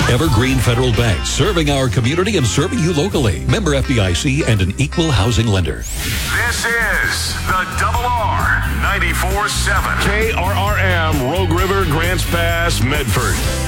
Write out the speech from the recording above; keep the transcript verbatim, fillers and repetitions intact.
Evergreen Federal Bank, serving our community and serving you locally. Member F D I C and an equal housing lender. This is the Double R ninety-four seven. K R R M, Rogue River, Grants Pass, Medford.